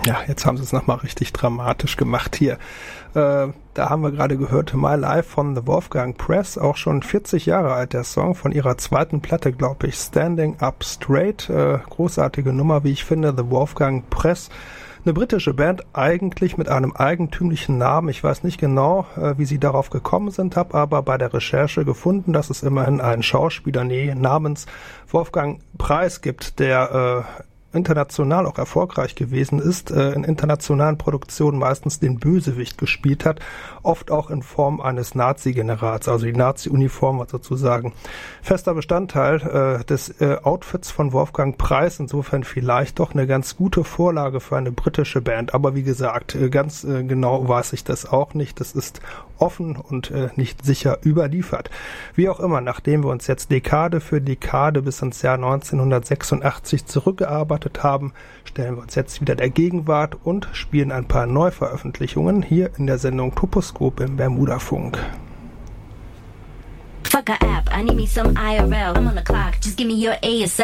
Ja, jetzt haben sie es nochmal richtig dramatisch gemacht hier. Da haben wir gerade gehört, My Life von The Wolfgang Press, auch schon 40 Jahre alt, der Song von ihrer zweiten Platte, glaube ich, Standing Up Straight. Großartige Nummer, wie ich finde, The Wolfgang Press. Eine britische Band, eigentlich mit einem eigentümlichen Namen. Ich weiß nicht genau, wie sie darauf gekommen sind, habe aber bei der Recherche gefunden, dass es immerhin einen Schauspieler namens Wolfgang Preiss gibt, der international auch erfolgreich gewesen ist, in internationalen Produktionen meistens den Bösewicht gespielt hat, oft auch in Form eines Nazi-Generals, also die Nazi-Uniform war sozusagen fester Bestandteil des Outfits von Wolfgang Preiss, insofern vielleicht doch eine ganz gute Vorlage für eine britische Band, aber wie gesagt, ganz genau weiß ich das auch nicht, das ist offen und nicht sicher überliefert. Wie auch immer, nachdem wir uns jetzt Dekade für Dekade bis ins Jahr 1986 zurückgearbeitet haben, stellen wir uns jetzt wieder der Gegenwart und spielen ein paar Neuveröffentlichungen hier in der Sendung Toposkop im Bermuda-Funk. Fuck a app, I need me some IRL. I'm on the clock, just give me your ASL.